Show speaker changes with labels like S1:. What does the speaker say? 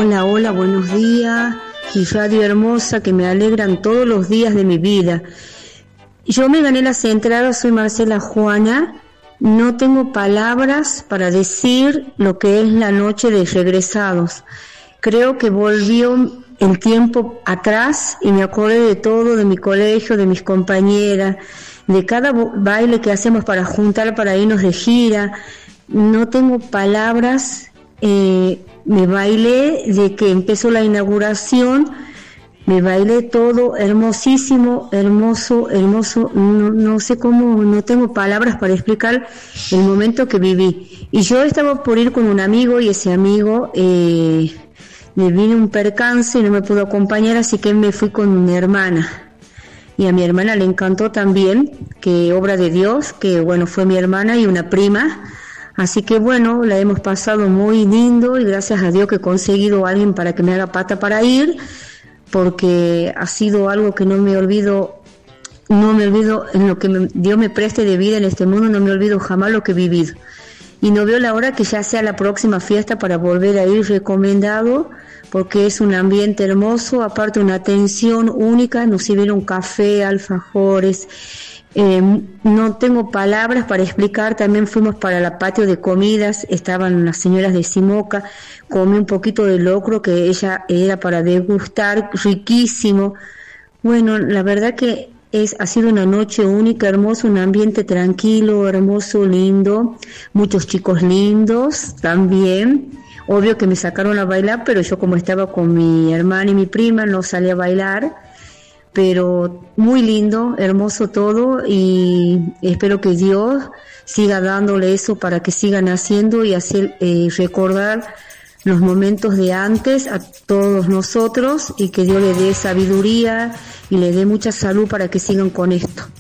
S1: Hola, buenos días. Y radio hermosa que me alegran todos los días de mi vida. Yo me gané las entradas, soy Marcela Juana. No tengo palabras para decir lo que es la noche de Regresados. Creo que volvió el tiempo atrás y me acordé de todo, de mi colegio, de mis compañeras, de cada baile que hacemos para juntar, para irnos de gira. No tengo palabras. Me bailé de que empezó la inauguración, me bailé todo hermosísimo, hermoso, no sé cómo, no tengo palabras para explicar el momento que viví. Y yo estaba por ir con un amigo y ese amigo me vino un percance y no me pudo acompañar, así que me fui con mi hermana. Y a mi hermana le encantó también, que obra de Dios, que bueno, fue mi hermana y una prima. Así que bueno, la hemos pasado muy lindo y gracias a Dios que he conseguido a alguien para que me haga pata para ir, porque ha sido algo que no me olvido en lo que Dios me preste de vida en este mundo, no me olvido jamás lo que he vivido. Y no veo la hora que ya sea la próxima fiesta para volver a ir recomendado, porque es un ambiente hermoso, aparte una atención única, nos sirvieron café, alfajores. No tengo palabras para explicar. También fuimos para el patio de comidas, estaban las señoras de Simoca, comí un poquito de locro que ella era para degustar, riquísimo. Bueno, la verdad que ha sido una noche única, hermosa, un ambiente tranquilo, hermoso, lindo, muchos chicos lindos también. Obvio que me sacaron a bailar, pero yo como estaba con mi hermana y mi prima no salí a bailar. Pero muy lindo, hermoso todo y espero que Dios siga dándole eso para que sigan haciendo y hacer recordar los momentos de antes a todos nosotros y que Dios le dé sabiduría y le dé mucha salud para que sigan con esto.